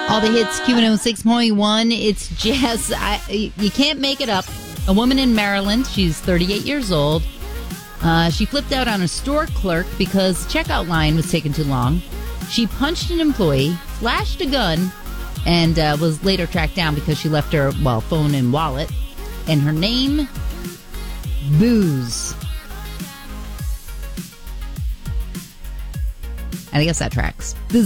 All the hits, Q106.1. It's Jess. You can't make it up. A woman in Maryland. She's 38 years old. She flipped out on a store clerk because the checkout line was taking too long. She punched an employee, flashed a gun, and was later tracked down because she left her, phone and wallet. And her name, Booze. And I guess that tracks.